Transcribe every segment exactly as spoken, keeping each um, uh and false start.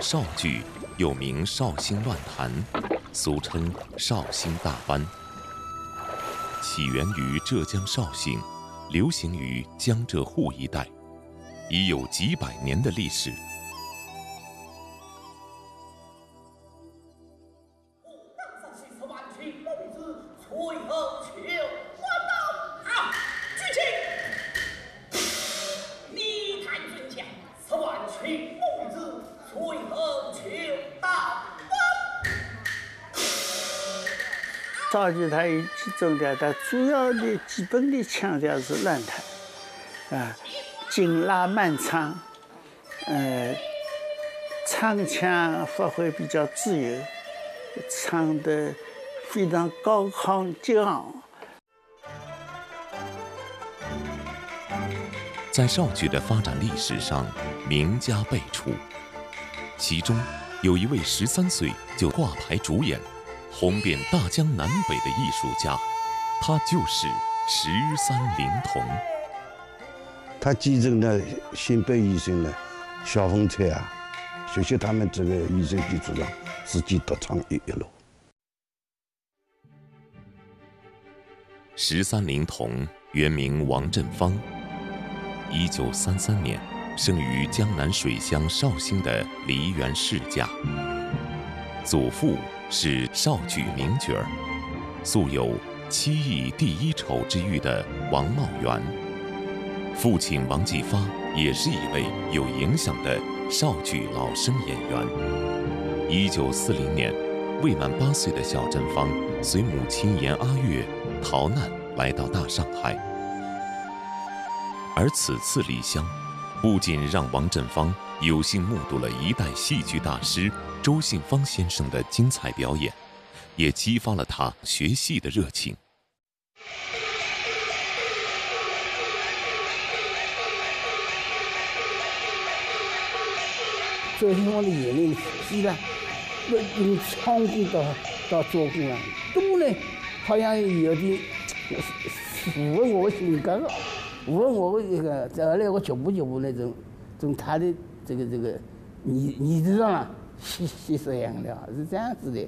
绍剧，又名绍兴乱弹，俗称绍兴大班。起源于浙江绍兴，流行于江浙沪一带，已有几百年的历史。 绍剧它有几种调，它主要的基本的腔调是乱弹，啊，紧拉慢唱，呃，唱腔发挥比较自由，唱得非常高亢激昂。 在绍剧的发展历史上，名家辈出，其中有一位十三岁就挂牌主演，红遍大江南北的艺术家，他就是十三龄童。 他继承了新北医生的小风采啊，学习他们这个医生基础上，自己独创一一路。 十三龄童原名王振芳，一九三三年生于江南水乡绍兴的梨园世家，祖父是绍剧名角儿，素有“七艺第一丑”之誉的王茂元。父亲王继发也是一位有影响的绍剧老生演员。一九四零年，未满八岁的小振芳随母亲严阿月逃难来到大上海，而此次离乡，不仅让王振芳有幸目睹了一代戏剧大师周信芳先生的精彩表演，也激发了他学戏的热情。 周信芳的眼泪戏了，用唱功到到做工了，都呢，好像有点符合我的性格了，符合我的这个，再来我脚步脚步那种，从他的这个这个你你知道了。吸吸收养料是这样子的。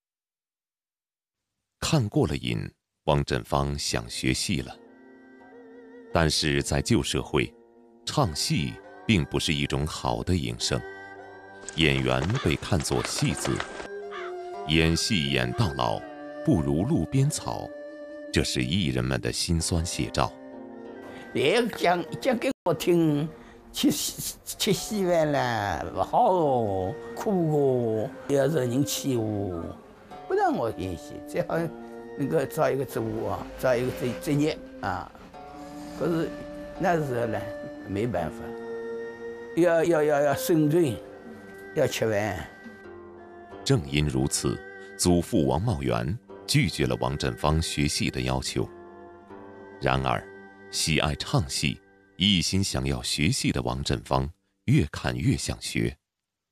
看过了瘾，王振芳想学戏了。但是在旧社会，唱戏并不是一种好的营生，演员被看作戏子，演戏演到老，不如路边草，这是艺人们的辛酸写照。 别讲讲给我听。吃吃稀饭了，不好哦，苦哦，要惹人气哦，不让我演戏，最好能够找一个职务啊，找一个职职业啊。可是那时候呢，没办法，要要要要生存，要吃饭。 正因如此，祖父王茂元拒绝了王振芳学戏的要求。然而，喜爱唱戏，一心想要学戏的王振芳越看越想学，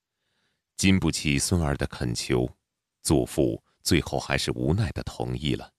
经不起孙儿的恳求，祖父最后还是无奈地同意了。